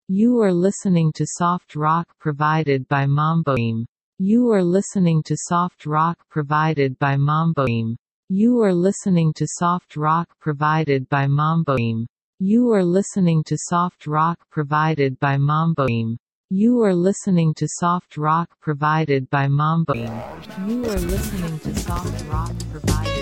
You are listening to soft rock provided by Mamboim. You are listening to soft rock provided by Mamboim. You are listening to soft rock provided by Mamboim. You are listening to soft rock provided by Mamboim. You are listening to soft rock provided by Mamboim. You are listening to soft rock provided